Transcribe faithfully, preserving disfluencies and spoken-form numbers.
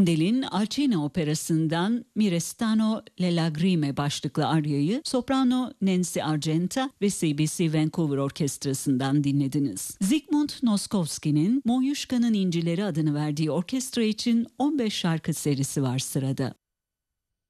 Handel'in Alcina operasından Mi restano le lagrime başlıklı aryayı soprano Nancy Argenta ve C B C Vancouver Orkestrası'ndan dinlediniz. Zygmunt Noskowski'nin Monyuşka'nın İncileri adını verdiği orkestra için on beş şarkı serisi var sırada.